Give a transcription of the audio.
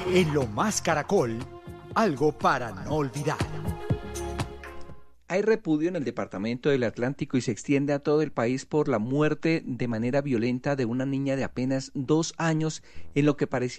En Lo Más Caracol, algo para no olvidar. Hay repudio en el departamento del Atlántico y se extiende a todo el país por la muerte de manera violenta de una niña de apenas 2 años en lo que parecía